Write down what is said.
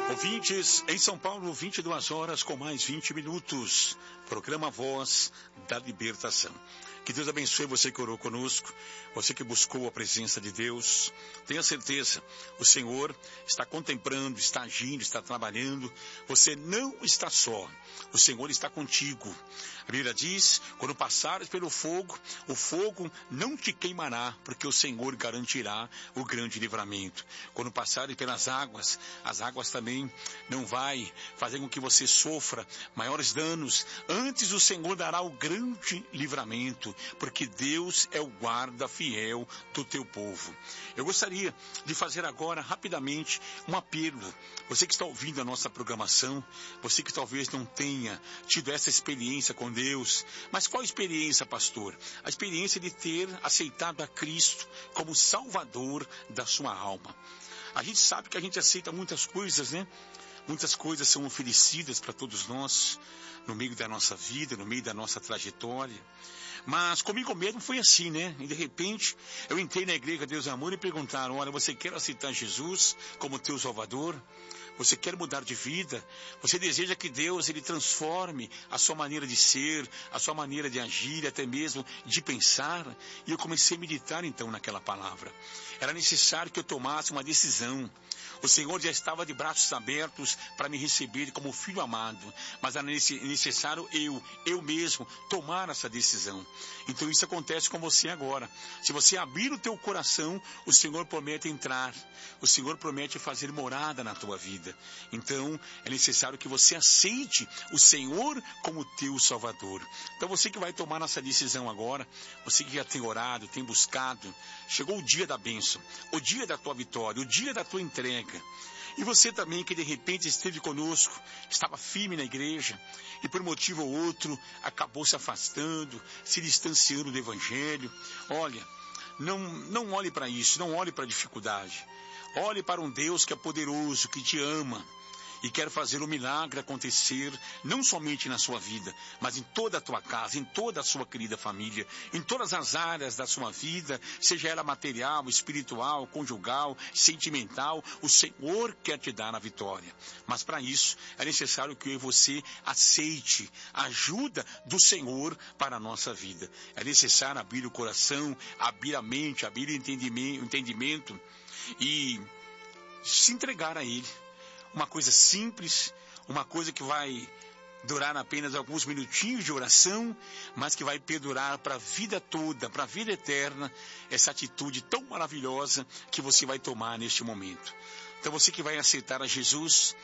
Ouvintes, em São Paulo, 22 horas com mais 20 minutos. Programa Voz da Libertação. Que Deus abençoe você que orou conosco, você que buscou a presença de Deus. Tenha certeza, o Senhor está contemplando, está agindo, está trabalhando. Você não está só, o Senhor está contigo. A Bíblia diz, quando passares pelo fogo, o fogo não te queimará, porque o Senhor garantirá o grande livramento. Quando passares pelas águas, as águas também não vai fazer com que você sofra maiores danos. Antes o Senhor dará o grande livramento, porque Deus é o guarda fiel do teu povo. Eu gostaria de fazer agora rapidamente um apelo. Você que está ouvindo a nossa programação, você que talvez não tenha tido essa experiência com Deus, mas qual experiência, pastor? A experiência de ter aceitado a Cristo como Salvador da sua alma. A gente sabe que a gente aceita muitas coisas, né? Muitas coisas são oferecidas para todos nós, no meio da nossa vida, no meio da nossa trajetória. Mas comigo mesmo foi assim, né? E de repente, eu entrei na igreja Deus é Amor e perguntaram, olha, você quer aceitar Jesus como teu Salvador? Você quer mudar de vida? Você deseja que Deus ele transforme a sua maneira de ser, a sua maneira de agir, até mesmo de pensar? E eu comecei a meditar então naquela palavra. Era necessário que eu tomasse uma decisão. O Senhor já estava de braços abertos para me receber como filho amado, mas era necessário eu mesmo, tomar essa decisão. Então isso acontece com você agora. Se você abrir o teu coração, o Senhor promete entrar, o Senhor promete fazer morada na tua vida. Então é necessário que você aceite o Senhor como teu Salvador. Então você que vai tomar essa decisão agora, você que já tem orado, tem buscado, chegou o dia da bênção, o dia da tua vitória, o dia da tua entrega. E você também que de repente esteve conosco, estava firme na igreja e por motivo ou outro acabou se afastando, se distanciando do Evangelho. Olha, não olhe para isso, não olhe para a dificuldade. Olhe para um Deus que é poderoso, que te ama e quer fazer o milagre acontecer, não somente na sua vida, mas em toda a tua casa, em toda a sua querida família, em todas as áreas da sua vida, seja ela material, espiritual, conjugal, sentimental, o Senhor quer te dar a vitória. Mas para isso é necessário que eu e você aceite a ajuda do Senhor para a nossa vida. É necessário abrir o coração, abrir a mente, abrir o entendimento e se entregar a Ele. Uma coisa simples, uma coisa que vai durar apenas alguns minutinhos de oração, mas que vai perdurar para a vida toda, para a vida eterna, essa atitude tão maravilhosa que você vai tomar neste momento. Então você que vai aceitar a Jesus,